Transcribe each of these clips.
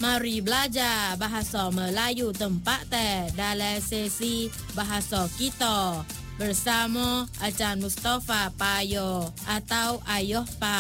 Mari belajar bahasa Melayu tempat dalam sesi bahasa kita bersama Ajar Mustafa Payo atau Ayuh Pa.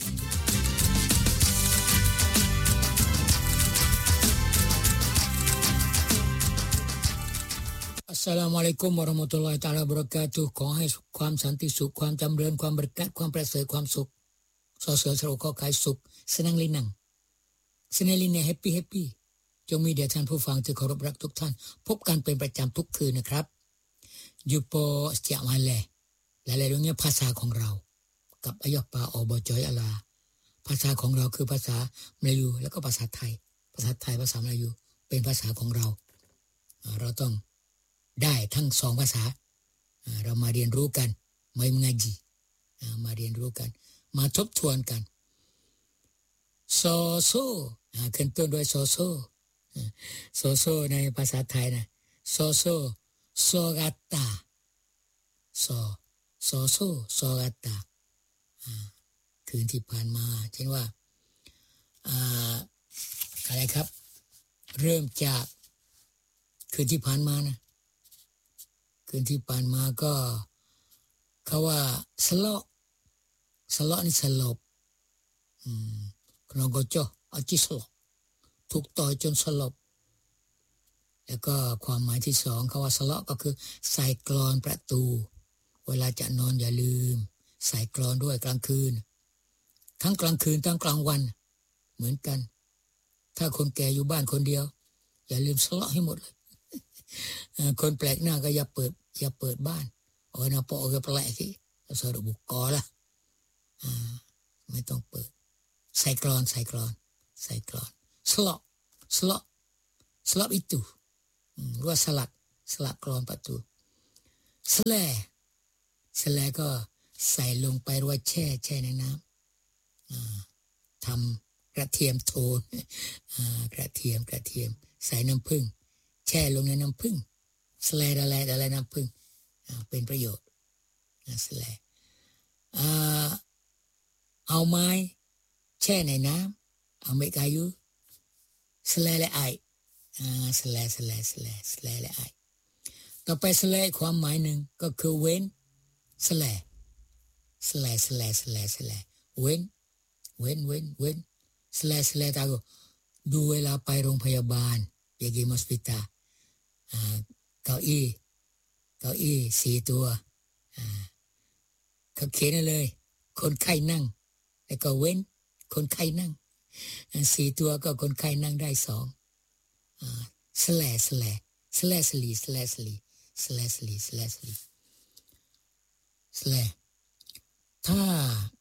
Assalamualaikum warahmatullahi taala wabarakatuh ขอให้ความสันติสุขความจำเริญความบริการความประเสริฐความสุขสอเสือสรุขอขายสุขสนังลินังสนังลินแฮปปี้จงมีแด่ท่านผู้ฟังที่เคารพรักทุกท่านพบกันเป็นประจำทุกคืนนะครับอยู่ปอสติมาเลหลายๆเรื่องภาษาของเรากับอายอปาอบจอยอลาภาษาของเราคือภาษามลายูแล้วก็ภาษาไทยภาษามลายูเป็นภาษาของเราต้องได้ทั้งสองภาษาเรามาเรียนรู้กันมาmengajiมาเรียนรู้กันมาทบทวนกันโซโซขึ้นต้นด้วยโซโซในภาษาไทยนะโซโซกัตตาโซกัตตาคืนที่ผ่านมาเช่นว่าอะไรครับเริ่มจากคืนที่ผ่านมานะคืนที่ผ่านมาก็เขาว่าสลอนี่สลบคนก็จ่อเอาจิสลบถูกต่อยจนสลบแล้วก็ความหมายที่สองเขาว่าสลอก็คือใส่กลอนประตูเวลาจะนอนอย่าลืมใส่กลอนด้วยกลางคืนทั้งกลางคืนทั้งกลางวันเหมือนกันถ้าคนแก่อยู่บ้านคนเดียวอย่าลืมสลอให้หมดเลยคนแปลกหน้าก็อย่าเปิดบ้านนะปอก็แปลกสิสรุปบุกกอละไม่ต้องเปิดใส่กลอนสลอitu หรือว่าสลักกลอนประตูสแลก็ใส่ลงไปหรือว่าแช่ในน้ำทำกระเทียมโทนกระเทียมใส่น้ำผึ้งแช่ลงในน้ำผึ้งสแลอะไรน้ำผึ้งเป็นประโยชน์สแลเอาไม้แช่ในน้ำเอาไม้กายุสแลและไอสแลและไอต่อไปสแลความหมายหนึ่งก็คือเว้นสแลเว้นสแลตาก็ดูเวลาไปโรงพยาบาลpergi hospitalเก้าอี้4ตัวเขาเขียนเลยคนไข้นั่งแล้วก็เว้นคนไข้นั่ง4ตัวก็คนไข้นั่งได้2สแลถ้า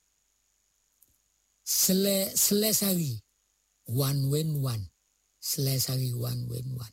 สแลซารีone when one selesai one when one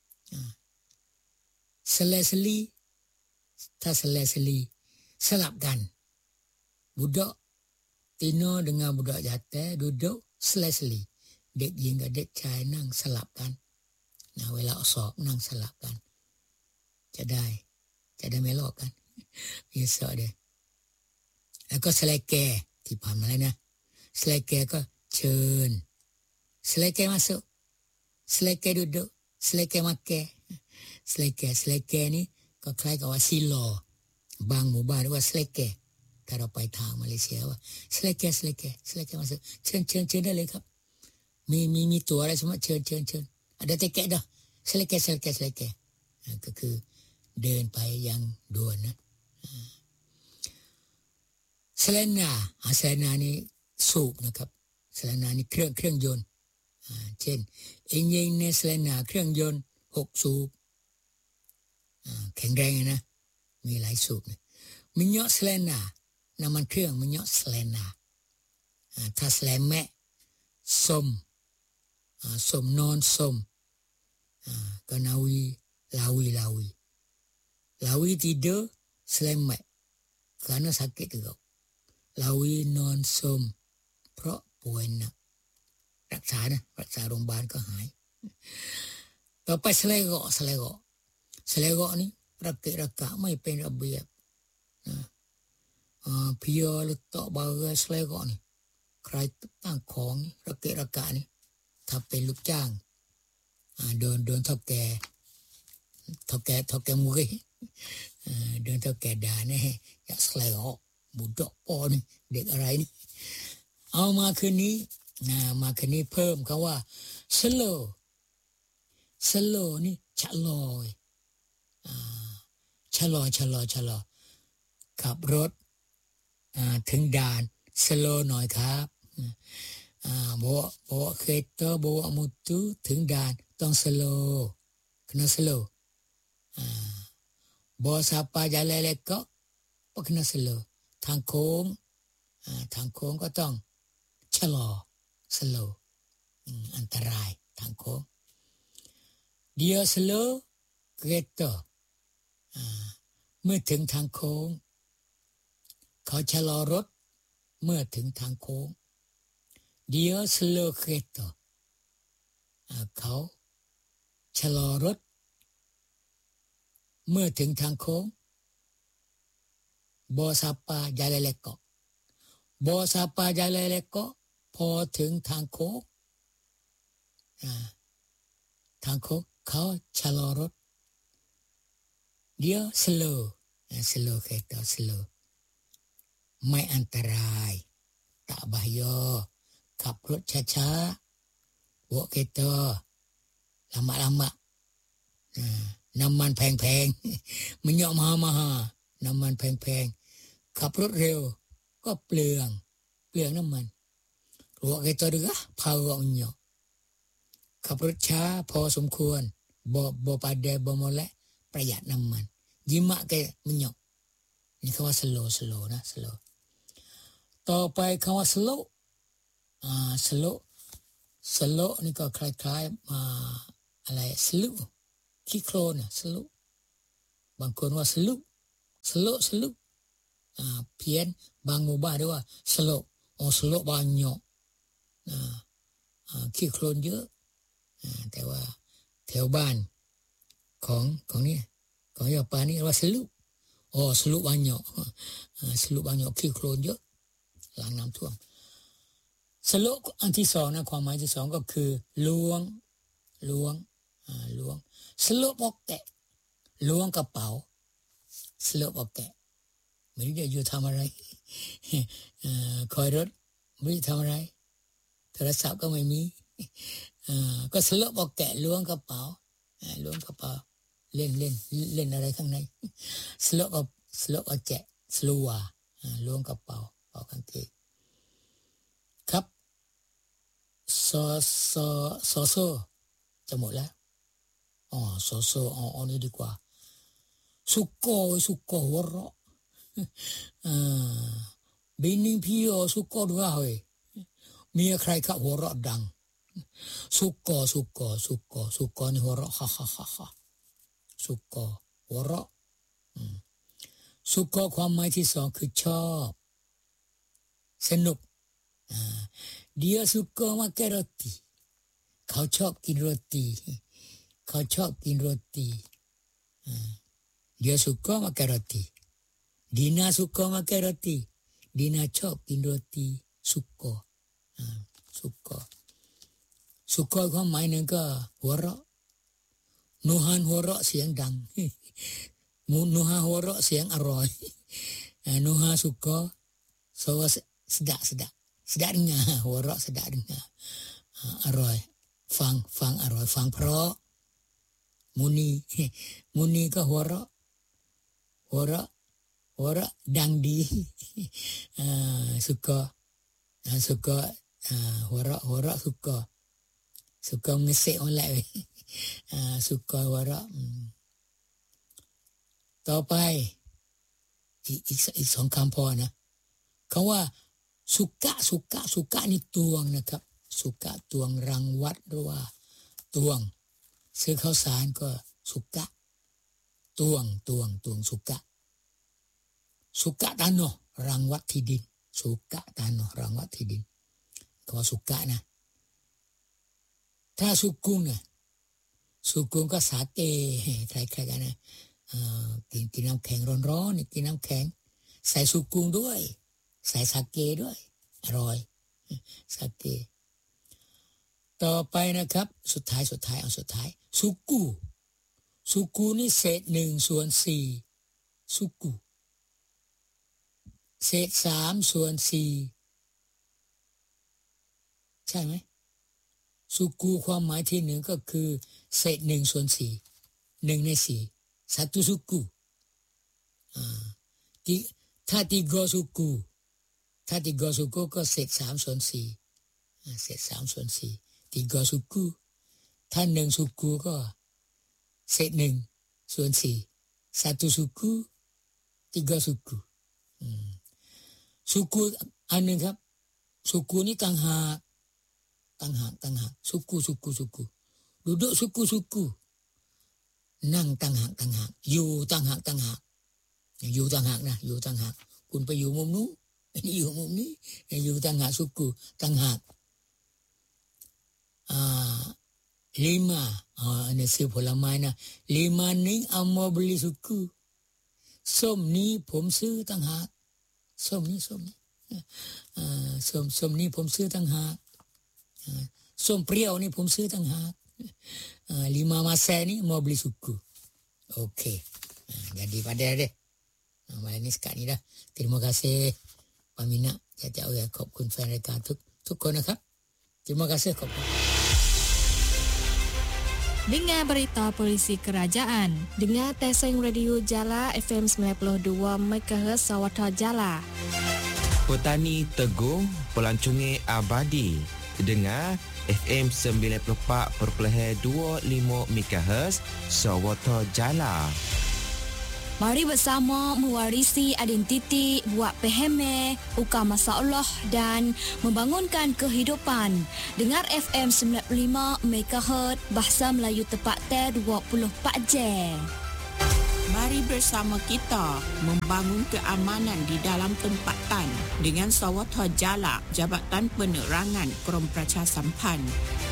selesai ถ้า selesai สลับกันbudak tino dengan budak jantan duduk selesai เด็กหญิงกับเด็กชายนั่งสลับกันเวลาสอบนั่งสลับกันจะได้ไม่ลอกกันมีสอดเลยแล้วก็ selesai ที่ผ่านมาแล้วนะ selesai ก็เชิญ selesai masuk selesai duduk selesai makan selesai นี่ก็คล้ายกับว่าซีลอบางหมู่บ้านเรียกว่า selesai ถ้าเราไปทางมาเลเซียว่า selesai มาเชิญได้เลยครับมีตัวอะไรสมมติเชิญada tiket dah selesai ก็คือเดินไปยังด่วนนะselena นี่สูบนะครับselena นี่เครื่องยนต์เช่นengine ในselena เครื่องยนต์6สูบแข็งแรงนะมีหลายสูบนะminyak selena น้ำมันเครื่องminyak selena ถ้า seleme ส้มนอนส้มก็lawi tidur seleme karena sakit juga lawi นอนส้มเพราะป่วยหนักรักษาโรงพยาบาลก็หายต่อไปสเลโกนี่ระเกะระกะไม่เป็นระเบียบเพียหรือต่อบาสเลโกนี่ใครตั้งของระเกะระกะนี่ถ้าเป็นลูกจ้างโดนเท่าแก่มวยโดนเท่าแก่ด่าแน่อยากสไลออกบุดอกปอนี่เด็กอะไรนี่เอามาคืนนี้เพิ่มคำว่า slow นี่ชะลอขับรถถึงด่าน slow หน่อยครับbawa kereta bawa motor ถึงด่านต้อง slow kena slow bawa siapa jalan lekokก็kena slow ทางโค้งก็ต้องชะลอ slow อันตรายทางโค้ง dia slow kereta เมื่อถึงทางโค้งเขาชะลอรถเมื่อถึงทางโค้ง dia slow kereta เขาชะลอรถเมื่อถึงทางโค้ง bawa siapa jalan lekok bawa siapa jalan lekok พอถึงทางโค้งเขาชะลอรถ dia slow kereta slow ไม่อันตรายtak bahaya ขับรถช้าๆ bawa kereta lama-lama น้ำมันแพงๆมันเยอะมหาน้ำมันแพงๆขับรถเร็วก็เปลืองน้ำมัน bawa kereta juga powernya ขับรถช้าพอสมควรบ่padaiบ่molek ประหยัดน้ำมันjimat ke menyok นี่คำว่า slow นะ slow ต่อไปคำว่า slow นี่ก็คล้ายอะไร slow ขี้โคลนslow บางคนว่า slow เพี้ยนบางหมู่บ้านเรียกว่า slow slow banyak ขี้โคลนเยอะแต่ว่าแถวบ้านของนี่ของยาปานี่เรียกว่า slow slow banyak ขี้โคลนเยอะหลังน้ำท่วม slow อันที่สองนะความหมายที่สองก็คือล้วง slow pocket ล้วงกระเป๋า slow pocket ไม่รู้จะอยู่ทำอะไรคอยรถไม่รู้ทำอะไรโทรศัพท์ก็ไม่มีก็ slow pocket ล้วงกระเป๋าเล่นอะไรข้างใน slow pocket slow ล้วงกระเป๋ากันทีครับโซจะหมดแล้วโซนี่ดีกว่าสุโกหัวเราะบินิงพี่สุโกด้วยเฮ้ยมีใครขับหัวเราะดังสุโกนี่หัวเราะฮ่าสุโกหัวเราะสุโกความหมายที่สองคือชอบสนุกdia suka makan roti เขาชอบกินโรตีdia suka makan roti Dina suka makan roti Dina ชอบกินโรตีสุกความหมายหนึ่งก็หัวเราะนูฮันหัวเราะเสียงดังนูฮันหัวเราะเสียงอร่อยนูฮันสุกsedap dengar หัวเราะ sedap dengar อร่อยฟังอร่อยฟังเพราะมุนีก็หัวเราะดังดีsukaหัวเราะsuka ngesek oleh suka หัวเราะต่อไปอีกสองคำพอนะคำว่าสุกะนี่ตวงนะครับสุกะตวงรังวัดหรือว่าตวงซื้อข้าวสารก็สุกะตวงสุกะตานโนรังวัดที่ดินสุกะตานโนรังวัดที่ดินก็สุกะนะถ้าสุกุงก็สาเกคล้ายๆกันนะกินน้ำแข็งร้อนๆกินน้ำแข็งใส่สุกุงด้วยใส่สาเกด้วยอร่อยสาเกต่อไปนะครับสุดท้ายสุดท้ายสุกูนี่เศษ1/4สุกูเศษ3/4ใช่ไหมสุกูความหมายที่หนึ่งก็คือเศษ1/4 1/4 satu suku ถ้าtiga suku ก็เศษ3/4เศษ3/4 tiga suku ถ้า1 suku ก็เศษ1/4 satu suku 3 suku suku อันนึงครับsukuนี่ต่างหากsuku duduk sukuนั่งต่างหากอยู่ต่างหากนะคุณไปอยู่มุมนู้นอันนี้อยู่มุมนี้อยู่ต่างหากsukuต่างหากlima iniซื้อผลไม้นะlimaนี่เอามาบริsuku ส้มนี้ผมซื้อต่างหากส้มนี้ส้มนี้ผมซื้อต่างหากส้มเปรี้ยวนี่ผมซื้อต่างหากlima masa ni mau beli suku. Okey. Jadi pada deh. Malam ni sekat ni dah. Terima kasih Pak Mina. Jatuh ya ขอบคุณแฟนรายการทุกคนนะครับ Terima kasih ขอบคุณ Dengar berita polisi kerajaan. Dengar Teseng Radio Jala FM 92 MHz Sawatha Jala. Petani Teguh Pelancongan Abadi. Dengar FM 94.25 MHz Sawatha Jala. Mari bersama mewarisi identiti, buat peheme, ukar masalah dan membangunkan kehidupan. Dengar FM 95 MHz Bahasa Melayu tepat 24 jam. Mari bersama kita membangun keamanan di dalam tempatan dengan Sawatha Jala, Jabatan Penerangan Krom Pracha Sampan.